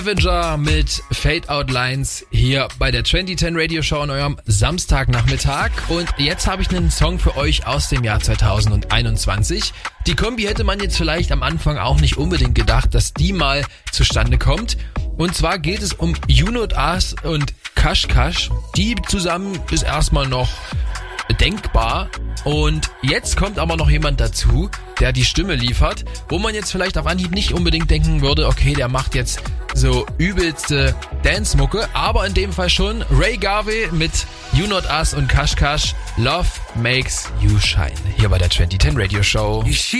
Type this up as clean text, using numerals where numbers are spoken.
Avenger mit Fade Out Lines hier bei der 2010 Radio Show an eurem Samstagnachmittag. Und jetzt habe ich einen Song für euch aus dem Jahr 2021. Die Kombi hätte man jetzt vielleicht am Anfang auch nicht unbedingt gedacht, dass die mal zustande kommt. Und zwar geht es um You Not Us und Cash Cash. Die zusammen ist erstmal noch denkbar. Und jetzt kommt aber noch jemand dazu, der die Stimme liefert, wo man jetzt vielleicht auf Anhieb nicht unbedingt denken würde, okay, der macht jetzt so übelste Dance-Mucke, aber in dem Fall schon Ray Garvey mit You Not Us und Cash Cash, Love Makes You Shine, hier bei der 2010 Radio Show.